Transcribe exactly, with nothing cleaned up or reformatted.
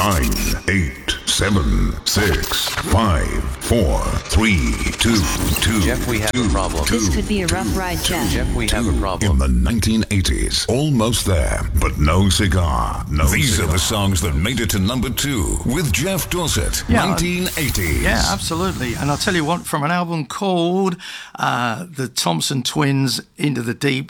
Nine, eight, seven, six, five, four, three, two, two. Jeff, we have two, a problem. two, This could be a rough two, ride, Jeff. Jeff, we have a In problem. the nineteen eighties, almost there, but no cigar. No These cigar. Are the songs that made it to number two with Jeff Dorset. Yeah, nineteen eighties. Yeah, absolutely. And I'll tell you what, from an album called uh, The Thompson Twins, Into the Deep,